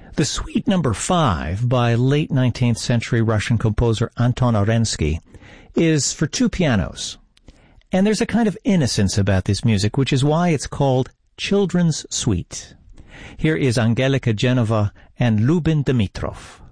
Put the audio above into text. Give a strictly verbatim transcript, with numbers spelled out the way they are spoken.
The Suite Number Five by late nineteenth century Russian composer Anton Arensky is for two pianos. And there's a kind of innocence about this music, which is why it's called Children's Suite. Here is Angelika Genova and Lubin Dimitrov.